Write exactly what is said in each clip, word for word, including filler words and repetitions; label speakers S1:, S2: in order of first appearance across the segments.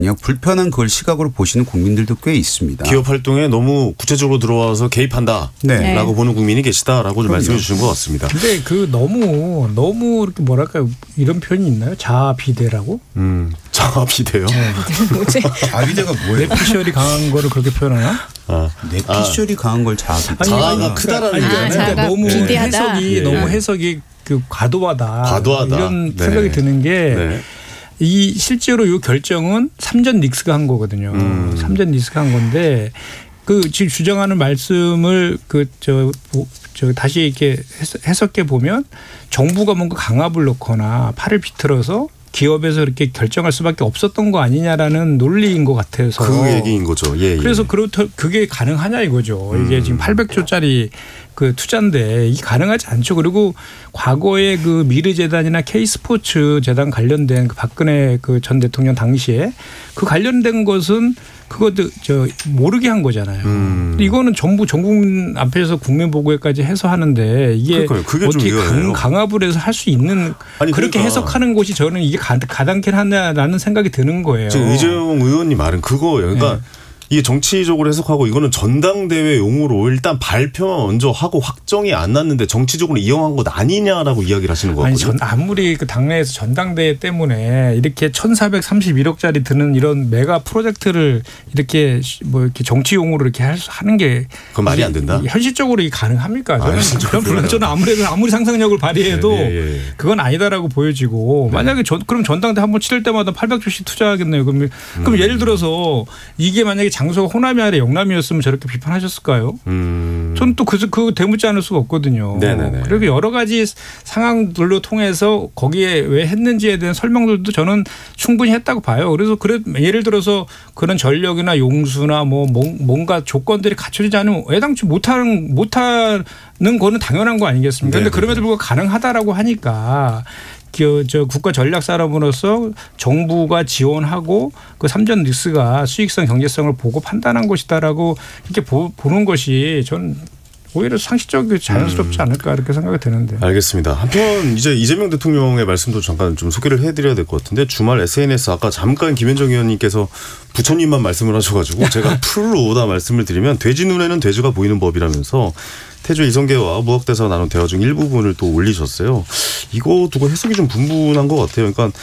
S1: 그냥 불편한 그걸 시각으로 보시는 국민들도 꽤 있습니다.
S2: 기업 활동에 너무 구체적으로 들어와서 개입한다라고
S1: 네.
S2: 보는 국민이 계시다라고 말씀해 주신 것 같습니다.
S3: 근데 그 너무 너무 이렇게 뭐랄까 이런 표현이 있나요? 자아비대라고?
S2: 음, 자아비대요.
S4: 뭐지?
S1: 자아비대가 뭐예요?
S3: 내피셜이 강한 거를 그렇게 표현하나?
S1: 아, 내피셜이 아. 강한 걸 자아비대.
S2: 자아가 크다라는
S3: 아니,
S2: 얘기는
S3: 그러니까 너무
S4: 비대하다.
S3: 해석이
S2: 예.
S3: 너무 해석이 그 과도하다.
S2: 과도하다.
S3: 이런
S2: 네.
S3: 생각이 드는 게.
S2: 네.
S3: 이 실제로 이 결정은 삼전 닉스가 한 거거든요.
S2: 음.
S3: 삼전 닉스가 한 건데 그 지금 주장하는 말씀을 그 저 저 다시 이렇게 해석해 보면 정부가 뭔가 강압을 넣거나 팔을 비틀어서 기업에서 이렇게 결정할 수밖에 없었던 거 아니냐라는 논리인 것 같아서
S2: 그 얘기인 거죠. 예, 예.
S3: 그래서 그렇다 그게 가능하냐 이거죠. 이게
S2: 음.
S3: 지금 팔백조짜리 그 투자인데 이게 가능하지 않죠. 그리고 과거에 그 미르재단이나 K스포츠 재단 관련된 그 박근혜 그 전 대통령 당시에 그 관련된 것은 그것도 저 모르게 한 거잖아요.
S2: 음.
S3: 이거는 전부 전국 앞에서 국민보고회까지 해서 하는데 이게 어떻게 강, 강압을 해서 할 수 있는
S2: 아니,
S3: 그렇게
S2: 그러니까. 해석하는
S3: 곳이 저는 이게 가당케 하냐라는 생각이 드는 거예요.
S2: 지금 이재용 의원님 말은 그거예요. 그러니까 네. 이게 정치적으로 해석하고 이거는 전당대회 용으로 일단 발표만 먼저 하고 확정이 안 났는데 정치적으로 이용한 것 아니냐라고 이야기를 하시는 거거든요.
S3: 아니 전 아무리 그 당내에서 전당대회 때문에 이렇게 천사백삼십일억짜리 드는 이런 메가 프로젝트를 이렇게 뭐 이렇게 정치용으로 이렇게 하는 게
S2: 그건 말이 안 된다.
S3: 현실적으로 이게 가능합니까? 저는,
S2: 아,
S3: 저는, 저는 아무래도 아무리 상상력을 발휘해도
S2: 네, 네, 네.
S3: 그건 아니다라고 보여지고 네. 만약에 전 그럼 전당대 한번 치를 때마다 팔백조씩 투자하겠네요. 그럼 그럼 음. 예를 들어서 이게 만약에 장소가 호남이 아니라 영남이었으면 저렇게 비판하셨을까요? 음. 저는 또 그 그 대묻지 않을 수가 없거든요.
S2: 네네네.
S3: 그리고 여러 가지 상황들로 통해서 거기에 왜 했는지에 대한 설명들도 저는 충분히 했다고 봐요. 그래서 그래 예를 들어서 그런 전력이나 용수나 뭐 뭔가 조건들이 갖춰지지 않으면 애당초 못하는 못하는 거는 당연한 거 아니겠습니까? 그런데 그럼에도 불구하고 가능하다라고 하니까. 그 저 국가 전략 산업으로서 정부가 지원하고 그 삼전 닉스가 수익성 경제성을 보고 판단한 것이다라고 이렇게 보, 보는 것이 전 오히려 상식적이고 자연스럽지 않을까 이렇게 생각이 드는데.
S2: 알겠습니다. 한편 이제 이재명 대통령의 말씀도 잠깐 좀 소개를 해드려야 될 것 같은데 주말 에스엔에스 아까 잠깐 김현정 의원님께서 부처님만 말씀을 하셔가지고 제가 풀로 다 말씀을 드리면 돼지 눈에는 돼지가 보이는 법이라면서 태조 이성계와 무학대사 나눈 대화 중 일부분을 또 올리셨어요. 이거 두고 해석이 좀 분분한 것 같아요. 그러니까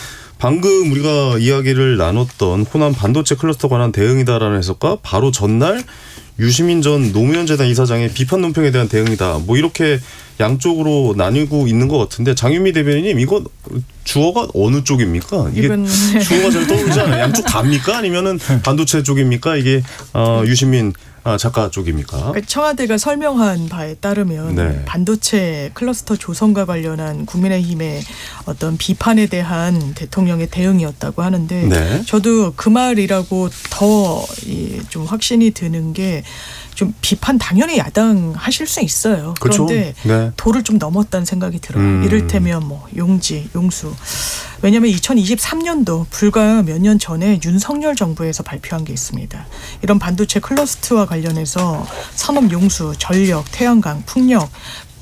S2: 방금 우리가 이야기를 나눴던 호남 반도체 클러스터 관한 대응이다라는 해석과 바로 전날 유시민 전 노무현 재단 이사장의 비판 논평에 대한 대응이다. 뭐 이렇게 양쪽으로 나뉘고 있는 것 같은데 장윤미 대변인님 이거 주어가 어느 쪽입니까? 이게 주어가 잘 떠오르지 않아요. 양쪽 다입니까? 아니면은 반도체 쪽입니까? 이게 어, 유시민 작가 쪽입니까?
S5: 청와대가 설명한 바에 따르면 네. 반도체 클러스터 조성과 관련한 국민의힘의 어떤 비판에 대한 대통령의 대응이었다고 하는데 네. 저도 그 말이라고 더 좀 확신이 드는 게 좀 비판 당연히 야당 하실 수 있어요.
S2: 그렇죠.
S5: 그런데
S2: 네.
S5: 도를 좀 넘었다는 생각이 들어요.
S2: 음.
S5: 이를테면 뭐 용지, 용수. 왜냐하면 이천이십삼 년도 불과 몇 년 전에 윤석열 정부에서 발표한 게 있습니다. 이런 반도체 클러스터와 관련해서 산업 용수, 전력, 태양광, 풍력,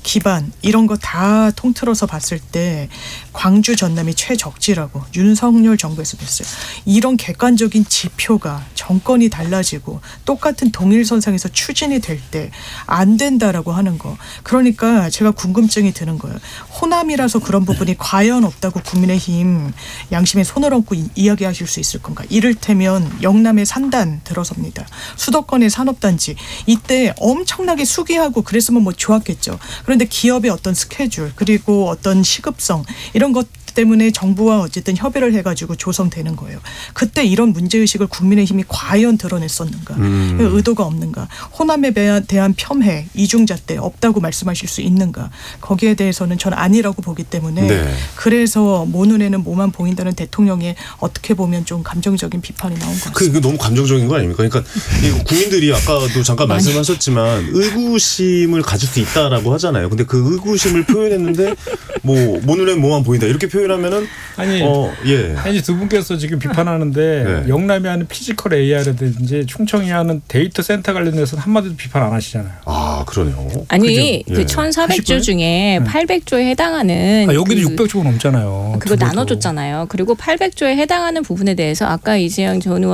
S5: 기반 이런 거 다 통틀어서 봤을 때 광주 전남이 최적지라고 윤석열 정부에서 냈어요. 이런 객관적인 지표가 정권이 달라지고 똑같은 동일선상에서 추진이 될 때 안 된다라고 하는 거. 그러니까 제가 궁금증이 드는 거예요. 호남이라서 그런 부분이 과연 없다고 국민의힘 양심에 손을 얹고 이, 이야기하실 수 있을 건가. 이를테면 영남의 산단 들어섭니다. 수도권의 산업단지. 이때 엄청나게 수기하고 그랬으면 뭐 좋았겠죠. 그런데 기업의 어떤 스케줄 그리고 어떤 시급성 이런 것 때문에 정부와 어쨌든 협의를 해가지고 조성되는 거예요. 그때 이런 문제의식을 국민의힘이 과연 드러냈었는가. 음. 의도가 없는가. 호남에 대한 폄훼, 이중잣대 없다고 말씀하실 수 있는가. 거기에 대해서는 전 아니라고 보기 때문에 네. 그래서 모 눈에는 뭐만 보인다는 대통령의 어떻게 보면 좀 감정적인 비판이 나온 것 같습니다.
S2: 그 너무 감정적인 거 아닙니까? 그러니까 국민들이 아까도 잠깐 말씀하셨지만 의구심을 가질 수 있다라고 하잖아요. 근데 그 의구심을 표현했는데 뭐 모 눈에는 뭐만 보인다 이렇게 표현 하면은
S3: 아니, 어, 예. 아니 두 분께서 지금 비판하는데 네. 영남이 하는 피지컬 에이아르든지 충청이 하는 데이터 센터 관련해서 한마디도 비판 안 하시잖아요.
S2: 아 그러네요.
S4: 아니
S2: 그죠?
S4: 그
S2: 예.
S4: 천사백 조 중에 네. 팔백 조에 해당하는
S3: 아, 여기도
S4: 그,
S3: 육백 조가 넘잖아요.
S4: 그거 나눠줬잖아요. 그리고 팔백 조에 해당하는 부분에 대해서 아까 이재영 전 의원